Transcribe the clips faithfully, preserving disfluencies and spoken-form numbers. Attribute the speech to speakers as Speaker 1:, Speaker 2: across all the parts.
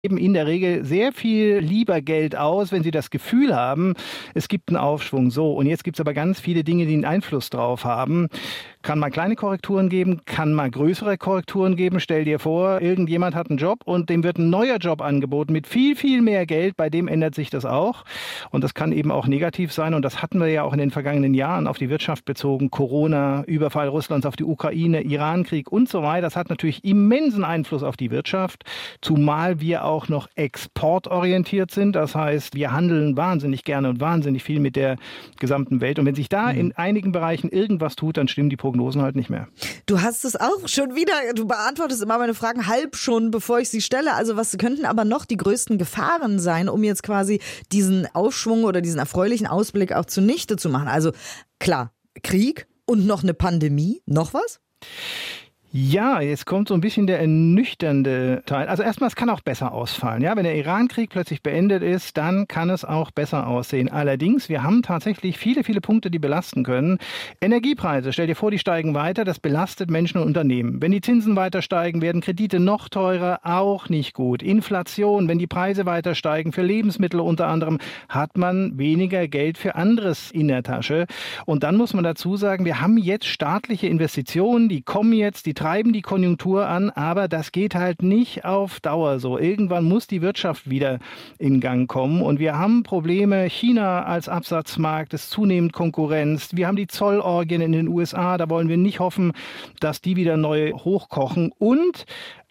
Speaker 1: geben in der Regel sehr viel lieber Geld aus, wenn sie das Gefühl haben, es gibt einen Aufschwung. So, und jetzt gibt es aber ganz viele Dinge, die einen Einfluss drauf haben. Kann mal kleine Korrekturen geben, kann mal größere Korrekturen geben. Stell dir vor, irgendjemand hat einen Job und dem wird ein neuer Job angeboten mit viel, viel mehr Geld. Bei dem ändert sich das auch. Und das kann eben auch negativ sein. Und das hatten wir ja auch in den vergangenen Jahren auf die Wirtschaft bezogen. Corona, Überfall Russlands auf die Ukraine, Irankrieg und so weiter. Das hat natürlich immensen Einfluss auf die Wirtschaft, zumal wir auch noch exportorientiert sind. Das heißt, wir handeln wahnsinnig gerne und wahnsinnig viel mit der gesamten Welt. Und wenn sich da mhm. in einigen Bereichen irgendwas tut, dann stimmen die Prognosen halt nicht mehr.
Speaker 2: Du hast es auch schon wieder, du beantwortest immer meine Fragen halb schon, bevor ich sie stelle. Also was könnten aber noch die größten Gefahren sein, um jetzt quasi diesen Aufschwung oder diesen erfreulichen Ausblick auch zunichte zu machen? Also klar, Krieg und noch eine Pandemie. Noch was?
Speaker 1: Ja, jetzt kommt so ein bisschen der ernüchternde Teil. Also erstmal, es kann auch besser ausfallen. Ja, wenn der Iran-Krieg plötzlich beendet ist, dann kann es auch besser aussehen. Allerdings, wir haben tatsächlich viele, viele Punkte, die belasten können. Energiepreise, stell dir vor, die steigen weiter, das belastet Menschen und Unternehmen. Wenn die Zinsen weiter steigen, werden Kredite noch teurer, auch nicht gut. Inflation, wenn die Preise weiter steigen, für Lebensmittel unter anderem, hat man weniger Geld für anderes in der Tasche. Und dann muss man dazu sagen, wir haben jetzt staatliche Investitionen, die kommen jetzt, die treiben die Konjunktur an, aber das geht halt nicht auf Dauer so. Irgendwann muss die Wirtschaft wieder in Gang kommen und wir haben Probleme. China als Absatzmarkt ist zunehmend Konkurrenz. Wir haben die Zollorgien in den U S A, da wollen wir nicht hoffen, dass die wieder neu hochkochen. Und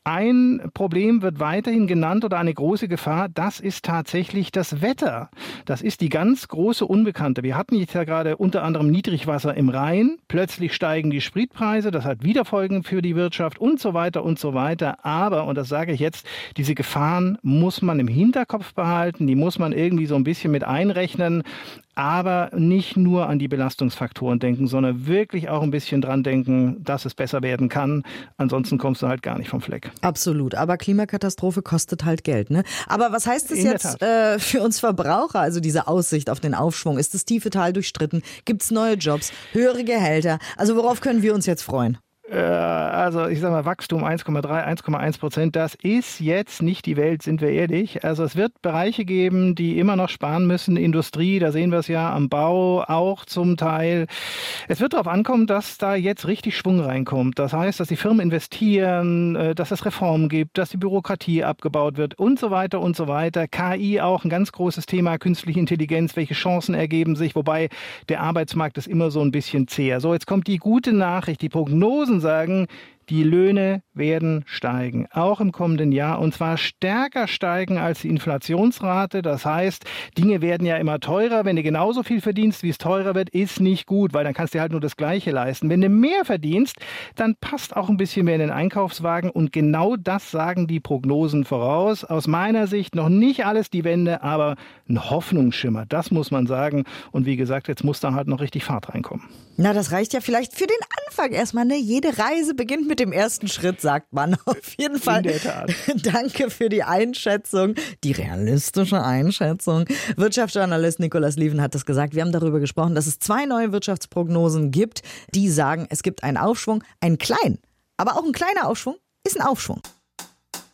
Speaker 1: ein Problem wird weiterhin genannt oder eine große Gefahr, das ist tatsächlich das Wetter. Das ist die ganz große Unbekannte. Wir hatten jetzt ja gerade unter anderem Niedrigwasser im Rhein. Plötzlich steigen die Spritpreise, das hat wieder Folgen für die Wirtschaft und so weiter und so weiter. Aber, und das sage ich jetzt, diese Gefahren muss man im Hinterkopf behalten, die muss man irgendwie so ein bisschen mit einrechnen. Aber nicht nur an die Belastungsfaktoren denken, sondern wirklich auch ein bisschen dran denken, dass es besser werden kann. Ansonsten kommst du halt gar nicht vom Fleck.
Speaker 2: Absolut. Aber Klimakatastrophe kostet halt Geld, ne? Aber was heißt das jetzt äh, für uns Verbraucher, also diese Aussicht auf den Aufschwung? Ist das tiefe Tal durchstritten? Gibt es neue Jobs, höhere Gehälter? Also worauf können wir uns jetzt freuen?
Speaker 1: Also ich sage mal, Wachstum eins Komma drei, eins Komma eins Prozent, das ist jetzt nicht die Welt, sind wir ehrlich. Also es wird Bereiche geben, die immer noch sparen müssen. Industrie, da sehen wir es ja am Bau auch zum Teil. Es wird darauf ankommen, dass da jetzt richtig Schwung reinkommt. Das heißt, dass die Firmen investieren, dass es Reformen gibt, dass die Bürokratie abgebaut wird und so weiter und so weiter. K I auch ein ganz großes Thema, künstliche Intelligenz, welche Chancen ergeben sich, wobei der Arbeitsmarkt ist immer so ein bisschen zäher. So, jetzt kommt die gute Nachricht, die Prognosen sagen, die Löhne werden steigen, auch im kommenden Jahr, und zwar stärker steigen als die Inflationsrate. Das heißt, Dinge werden ja immer teurer. Wenn du genauso viel verdienst, wie es teurer wird, ist nicht gut, weil dann kannst du dir halt nur das Gleiche leisten. Wenn du mehr verdienst, dann passt auch ein bisschen mehr in den Einkaufswagen, und genau das sagen die Prognosen voraus. Aus meiner Sicht noch nicht alles die Wende, aber ein Hoffnungsschimmer, das muss man sagen. Und wie gesagt, jetzt muss da halt noch richtig Fahrt reinkommen.
Speaker 2: Na, das reicht ja vielleicht für den Anfang erstmal, ne? Jede Reise beginnt mit dem ersten Schritt, sagt man. Auf jeden Fall.
Speaker 1: In der Tat.
Speaker 2: Danke für die Einschätzung, die realistische Einschätzung. Wirtschaftsjournalist Nicolas Lieven hat das gesagt. Wir haben darüber gesprochen, dass es zwei neue Wirtschaftsprognosen gibt, die sagen, es gibt einen Aufschwung, einen kleinen, aber auch ein kleiner Aufschwung ist ein Aufschwung.